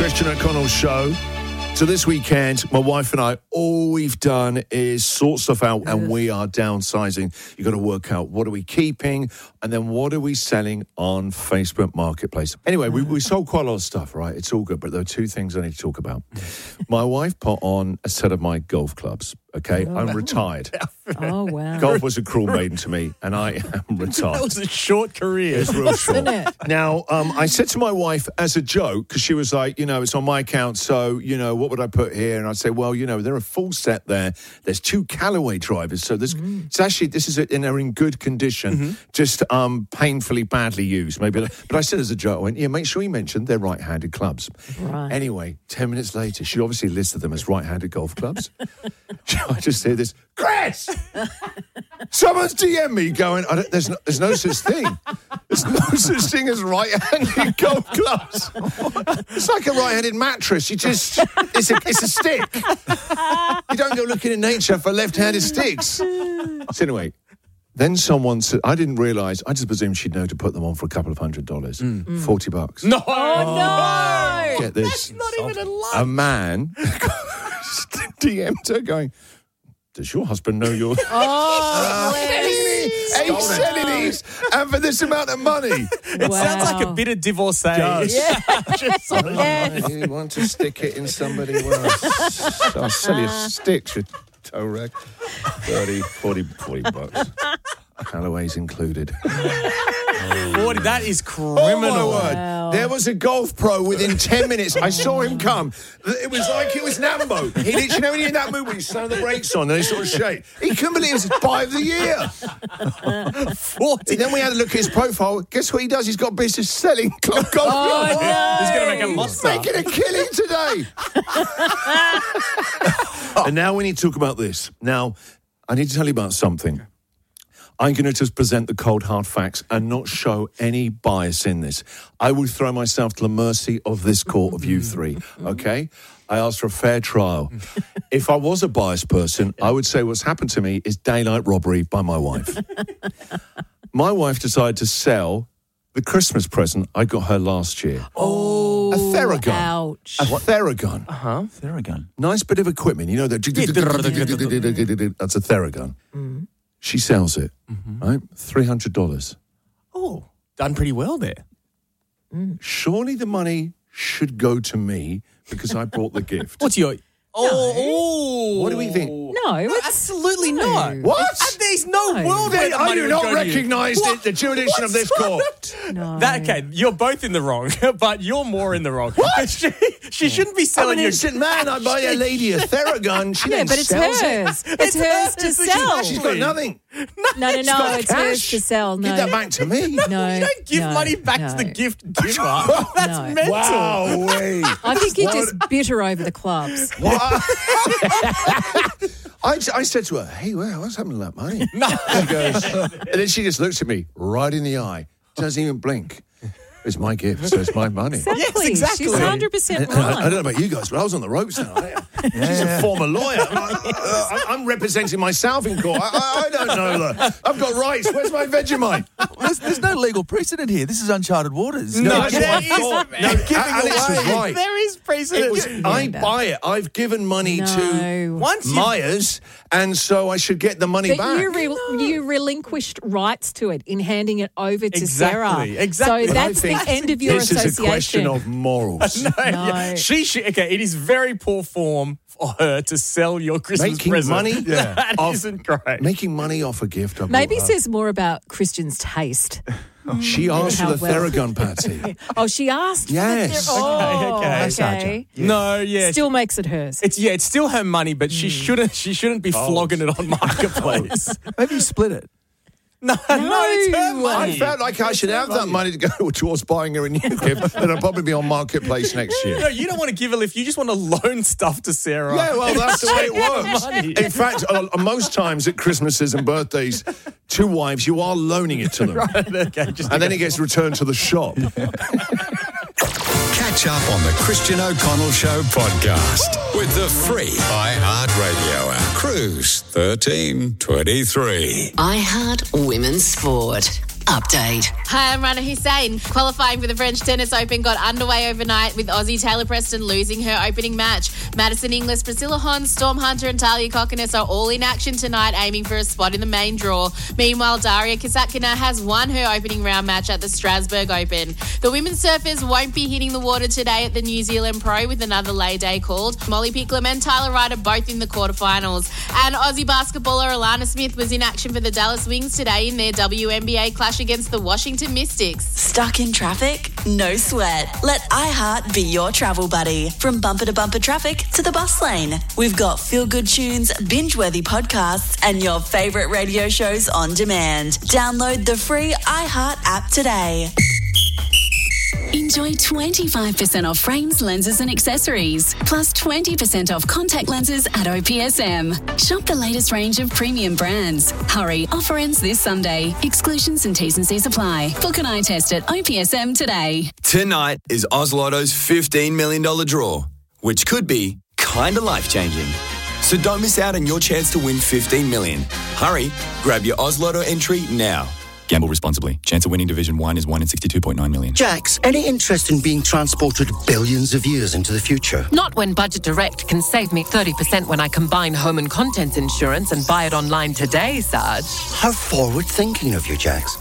Christian O'Connell Show. So this weekend, my wife and I, all we've done is sort stuff out, and we are downsizing. You've got to work out, what are we keeping, and then what are we selling on Facebook Marketplace. Anyway, we sold quite a lot of stuff, right? It's all good, but there are two things I need to talk about. My wife put on a set of my golf clubs, okay? I'm retired. Oh, wow. Golf was a cruel maiden to me, and I am retired. That was a short career. It's real short. Isn't it? Now, I said to my wife as a joke, because she was like, it's on my account, so, what would I put here? And I'd say, well, they're a full set there. There's 2 Callaway drivers, so this is they're in good condition, just painfully badly used, maybe. But I said as a joke, I went, make sure you mention they're right-handed clubs. Right. Anyway, 10 minutes later, she obviously listed them as right-handed golf clubs. I just hear this, Chris! Someone's DM me going, there's no such thing. There's no such thing as right-handed golf clubs. It's like a right-handed mattress. It's a stick. You don't go looking in nature for left-handed sticks. So anyway, then someone said, I didn't realise, I just presumed she'd know to put them on for a couple of $100. $40. No! Oh, no! Get this. That's not even a lot. A man DM'd her going, does your husband know your... He's selling these, and for this amount of money. It sounds like a bit of divorcee. You want to stick it in somebody else. I'll sell you sticks with toe rag. 30, 40 bucks. Callaway's included. 40, that is criminal. Oh, my word. Wow. There was a golf pro within 10 minutes. I saw him come. It was like it was Nambo. He literally, when you're in that mood when you slam the brakes on and they sort of shake. He couldn't believe it was buy of the year. 40. And then we had a look at his profile. Guess what he does? He's got business selling golf. Oh, no. He's going to make a monster. Making a killing today. And now we need to talk about this. Now, I need to tell you about something. I'm going to just present the cold, hard facts and not show any bias in this. I will throw myself to the mercy of this court of you three, okay? I asked for a fair trial. If I was a biased person, I would say what's happened to me is daylight robbery by my wife. My wife decided to sell the Christmas present I got her last year. Oh, a Theragun. Ouch. A Theragun. Theragun. Nice bit of equipment. You know, that's a Theragun. She sells it, right? $300. Oh, done pretty well there. Surely the money should go to me because I brought the gift. What's your... Oh, What do we think? No, absolutely not. What? There's no world where the I money do would not go to you. recognise the jurisdiction of this court. no. Okay, you're both in the wrong, but you're more in the wrong. What? She shouldn't be I'm selling an you. innocent man. I buy a lady a Theragun. She Yeah, then but it's sells it. hers. It's hers to sell. She's got nothing. No, got it's hers cash. to sell. No. Give that back to me. No. You don't give money back to the gift giver. That's No. mental. Wow, wait. I think you're just bitter over the clubs. I said to her, hey, what's happened to that money? She goes, and then she just looks at me right in the eye, doesn't even blink. It's my gift, so it's my money. Exactly. Yes, exactly. She's 100% I right. don't know about you guys, but I was on the ropes now. She's a former lawyer. I'm representing myself in court. I don't know that. I've got rights. Where's my Vegemite? There's no legal precedent here. This is uncharted waters. No, there that's what I is. thought. No, Alex was right. There is precedent. I buy it. I've given money to No. Once you- Myers, and so I should get the money But back. you relinquished rights to it in handing it over to Sarah. Exactly. So But I that's the think end of your this is a question association. of morals. No. Okay, it is very poor form for her to sell your Christmas Making present. money That off- isn't great. Making money off a gift. I bought Maybe her. says more about Christian's taste. She asked for How the well. Theragun, Patsy. Oh, she asked. Yes. Okay. No, yeah. Still makes it hers. It's still her money, but she shouldn't be flogging it on Marketplace. Maybe you split it. No, it's her money. I felt like I should have that money to go towards buying her a new gift that'll probably be on Marketplace next year. No, you don't want to give a lift. You just want to loan stuff to Sarah. Yeah, well, that's the way it works. Money. In fact, most times at Christmases and birthdays, two wives, you are loaning it to them. Okay, And then it gets returned to the shop. Catch up on the Christian O'Connell Show podcast with the free iHeartRadio app. Cruise 1323. iHeart Women's Sport. Update. Hi, I'm Rana Hussain. Qualifying for the French Tennis Open got underway overnight with Aussie Taylor Preston losing her opening match. Madison Inglis, Priscilla Hon, Storm Hunter and Talia Kokkinas are all in action tonight, aiming for a spot in the main draw. Meanwhile, Daria Kasatkina has won her opening round match at the Strasbourg Open. The women's surfers won't be hitting the water today at the New Zealand Pro with another lay day called. Molly Picklum and Tyler Wright are both in the quarterfinals. And Aussie basketballer Alana Smith was in action for the Dallas Wings today in their WNBA clash against the Washington Mystics. Stuck in traffic? No sweat. Let iHeart be your travel buddy. From bumper to bumper traffic to the bus lane. We've got feel-good tunes, binge-worthy podcasts, and your favourite radio shows on demand. Download the free iHeart app today. Enjoy 25% off frames, lenses and accessories, plus 20% off contact lenses at OPSM. Shop the latest range of premium brands. Hurry, offer ends this Sunday. Exclusions and T's and C's apply. Book an eye test at OPSM today. Tonight is Oz Lotto's $15 million draw, which could be kind of life-changing. So don't miss out on your chance to win $15 million. Hurry, grab your Oz Lotto entry now. Gamble responsibly. Chance of winning Division 1 is 1 in 62.9 million. Jax, any interest in being transported billions of years into the future? Not when Budget Direct can save me 30% when I combine home and contents insurance and buy it online today, Sarge. How forward-thinking of you, Jax.